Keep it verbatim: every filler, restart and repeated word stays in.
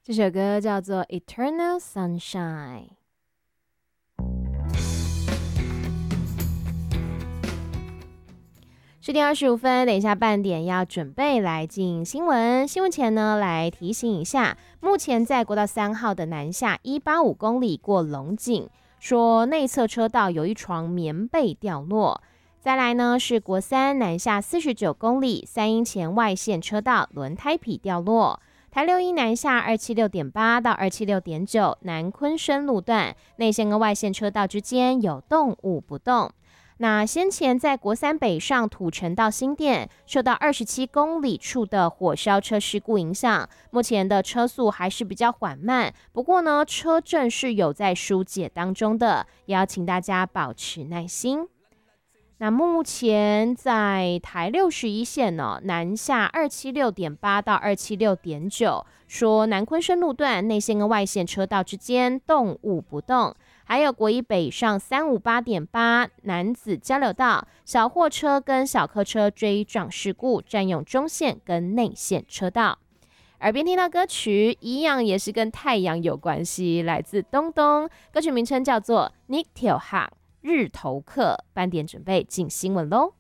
这首歌叫做《Eternal Sunshine》。十点二十五分，等一下半点要准备来进新闻。新闻前呢，来提醒一下，目前在国道三号的南下一八五公里过龙井，说内侧车道有一床棉被掉落。再来呢是国三南下四十九公里，三英前外线车道轮胎皮掉落。台六一南下二七六点八到二七六点九，南昆生路段内线跟外线车道之间有动物不动。那先前在国三北上土城到新店，受到二十七公里处的火烧车事故影响，目前的车速还是比较缓慢。不过呢，车阵是有在疏解当中的，也要请大家保持耐心。那目前在台六十一线呢，南下二七六点八到二七六点九，说南昆生路段内线跟外线车道之间动物不动。还有国一北上三五八点八男子交流道，小货车跟小客车追撞事故，占用中线跟内线车道。耳边听到歌曲一样也是跟太阳有关系，来自东东，歌曲名称叫做 Nick Teo Ha 日头客。半点准备进新闻喽。